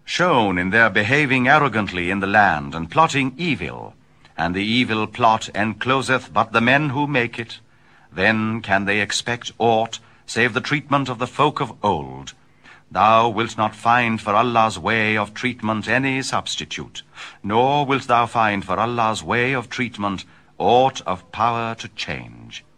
shown in their behaving arrogantly in the land, and plotting evil, and the evil plot encloseth but the men who make it, then can they expect aught save the treatment of the folk of old. Thou wilt not find for Allah's way of treatment any substitute, nor wilt thou find for Allah's way of treatment aught of power to change.